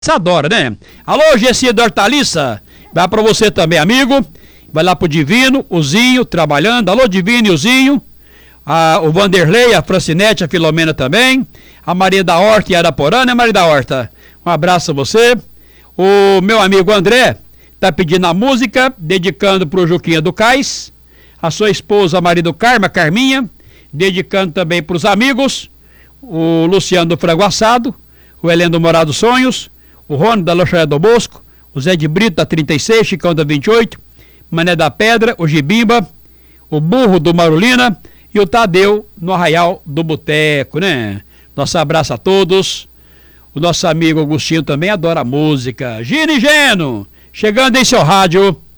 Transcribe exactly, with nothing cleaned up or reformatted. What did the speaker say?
Você adora, né? Alô, Gessia da Hortaliça. Vai pra você também, amigo. Vai lá pro Divino, o Zinho, trabalhando. Alô, Divino e o Zinho. Ah, o Vanderlei, a Francinete, a Filomena também. A Maria da Horta e a Araporã, né, Maria da Horta? Um abraço a você. O meu amigo André tá pedindo a música, dedicando pro Juquinha do Cais. A sua esposa, a Maria do Carmo, a Carminha. Dedicando também pros amigos. O Luciano do Frango Assado. O Heleno do Morado dos Sonhos. O Rony da Lancharia do Bosco. O Zé de Brito da trinta e seis, Chicão da vinte e oito. Mané da Pedra, o Gibimba. O Burro do Marulina. E o Tadeu no Arraial do Boteco, né? Nosso abraço a todos. O nosso amigo Agostinho também adora música. Gira e Geno, chegando em seu rádio.